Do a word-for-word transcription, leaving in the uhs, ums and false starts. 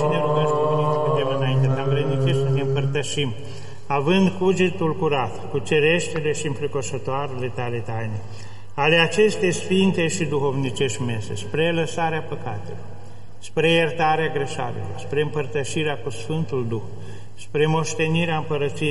să ne rugăm și pocăniți că vedem înainte, dar vrednici să ne împărtășim, având cugetul curat, cu cereștile și înfricoșătoarele tale taine, ale acestei sfinte și duhovnicești mese, spre lăsarea păcatelor, spre iertarea greșalilor, spre împărtășirea cu Sfântul Duh, spre moștenirea împărăției